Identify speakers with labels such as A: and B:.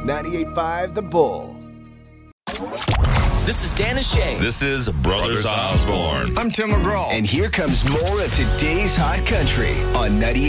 A: 98.5 The Bull.
B: This is Dan and Shay.
C: This is Brothers Osborne.
D: I'm Tim McGraw.
A: And here comes more of today's hot country on 98.